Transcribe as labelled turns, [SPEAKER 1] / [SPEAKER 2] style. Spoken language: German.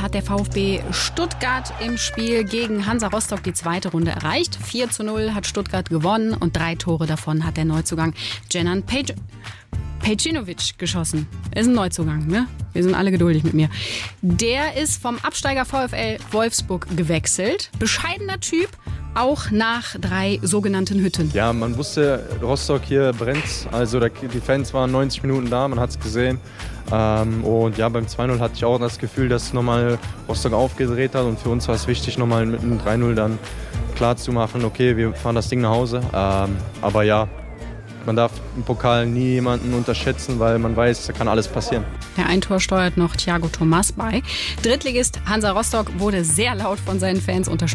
[SPEAKER 1] hat der VfB Stuttgart im Spiel gegen Hansa Rostock die zweite Runde erreicht. 4:0 hat Stuttgart gewonnen und 3 Tore davon hat der Neuzugang Dženan Pejcinović geschossen. Ist ein Neuzugang, ne? Wir sind alle geduldig mit mir. Der ist vom Absteiger VfL Wolfsburg gewechselt. Bescheidener Typ, auch nach 3 sogenannten Hütten.
[SPEAKER 2] Ja, man wusste, Rostock hier brennt. Also die Fans waren 90 Minuten da, man hat es gesehen. Und ja, beim 2:0 hatte ich auch das Gefühl, dass nochmal Rostock aufgedreht hat. Und für uns war es wichtig, nochmal mit einem 3:0 dann klar zu machen, okay, wir fahren das Ding nach Hause. Aber ja, man darf im Pokal nie jemanden unterschätzen, weil man weiß, da kann alles passieren.
[SPEAKER 1] Der ein Tor steuert noch Thiago Thomas bei. Drittligist Hansa Rostock wurde sehr laut von seinen Fans unterstützt.